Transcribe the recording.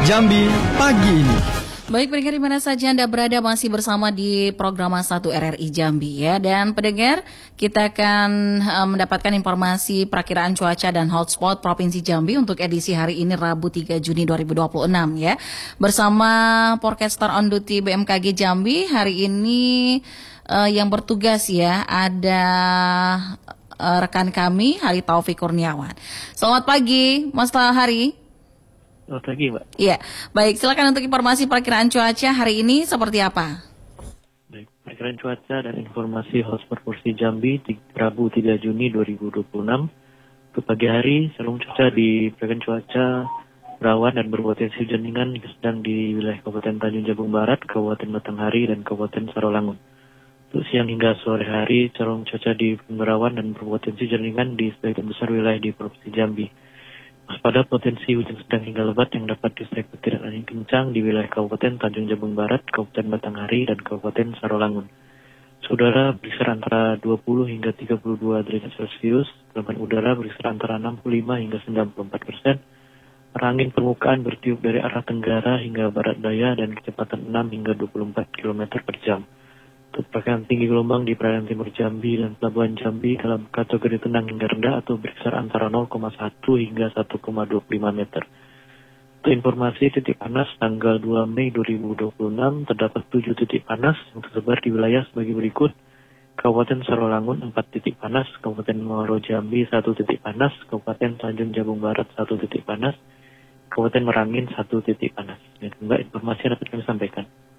Jambi pagi ini. Baik pendengar di mana saja Anda berada, masih bersama di program 1 RRI Jambi ya. Dan pendengar, kita akan mendapatkan informasi perakiraan cuaca dan hotspot Provinsi Jambi untuk edisi hari ini Rabu 3 Juni 2026 ya. Bersama Forecaster on Duty BMKG Jambi hari ini yang bertugas ya ada rekan kami Hari Taufik Kurniawan. Selamat pagi Mas Hari. Selamat pagi, Mbak. Iya, baik. Silakan untuk informasi perakiraan cuaca hari ini seperti apa? Baik, perakiraan cuaca dan informasi hotspot Provinsi Jambi Rabu 3 Juni 2026. Untuk pagi hari, seluruh cuaca di perakiraan cuaca rawan dan berpotensi hujan ringan sedang di wilayah Kabupaten Tanjung Jabung Barat, Kabupaten Batanghari, dan Kabupaten Sarolangun. Untuk siang hingga sore hari, seluruh cuaca di rawan dan berpotensi hujan ringan di sebagian besar wilayah di Provinsi Jambi. Pada potensi hujan sedang hingga lebat yang dapat disertai petir dan angin kencang di wilayah Kabupaten Tanjung Jabung Barat, Kabupaten Batanghari, dan Kabupaten Sarolangun. Udara berkisar antara 20 hingga 32 derajat Celcius, gelombang udara berkisar antara 65 hingga 94%. Angin permukaan bertiup dari arah tenggara hingga barat daya dan kecepatan 6 hingga 24 km per jam. Untuk perkiraan tinggi gelombang di perairan timur Jambi dan Pelabuhan Jambi dalam kategori tenang hingga rendah atau berkisar antara 0,1 hingga 1,25 meter. Untuk informasi titik panas tanggal 2 Mei 2026 terdapat 7 titik panas yang tersebar di wilayah sebagai berikut. Kabupaten Sarolangun 4 titik panas, Kabupaten Muaro Jambi 1 titik panas, Kabupaten Tanjung Jabung Barat 1 titik panas, Kabupaten Merangin 1 titik panas. Dan Mbak, informasi yang dapat kami sampaikan.